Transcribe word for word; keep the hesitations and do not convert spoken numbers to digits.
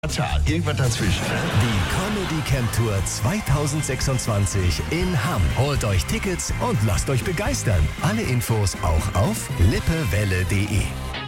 Irgendwas dazwischen. Die Comedy Camp Tour zweitausendsechsundzwanzig in Hamm. Holt euch Tickets und lasst euch begeistern. Alle Infos auch auf lippewelle punkt de.